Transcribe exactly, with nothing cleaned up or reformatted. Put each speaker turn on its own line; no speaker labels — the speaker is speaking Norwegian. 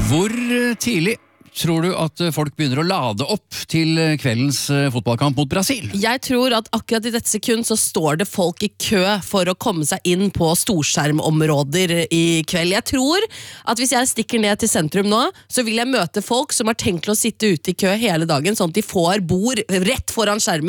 Hvor tidlig tror du at folk begynner å lade opp til kveldens fotballkamp mot Brasil?
Jeg tror at akkurat i dette sekund så står det folk i kø for å komme seg inn på storskjermområder i kveld. Jeg tror at hvis jeg stikker ned til sentrum nå, så vil jeg møte folk som har tenkt å sitte ute i kø hele dagen, sånn at de får bord rett foran skjermen